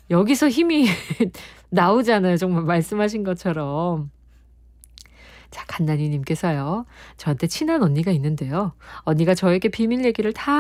여기서 힘이 나오잖아요. 정말 말씀하신 것처럼. 자, 간나니 님께서요. 저한테 친한 언니가 있는데요. 언니가 저에게 비밀 얘기를 다